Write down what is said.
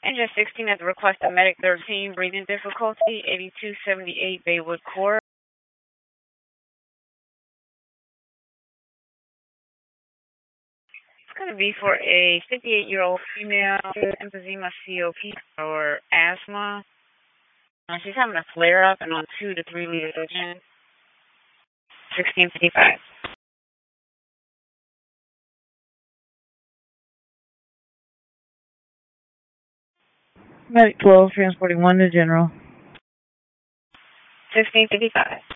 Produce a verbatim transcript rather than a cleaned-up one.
Engine sixteen at the request of Medic thirteen, breathing difficulty, eighty-two seventy-eight Baywood Court. It's going to be for a fifty-eight-year-old female, emphysema C O P or asthma. Uh, she's having a flare-up and on two to three liters of gin. sixteen fifty-five. Medic twelve, transporting one to General. sixteen fifty-five.